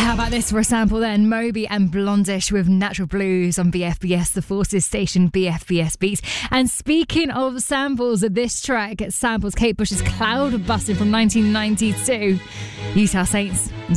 How about this for a sample then? Moby and Blondish with Natural Blues on BFBS, the Forces station BFBS Beats. And speaking of samples, this track samples Kate Bush's Cloud Busting from 1992. Utah Saints and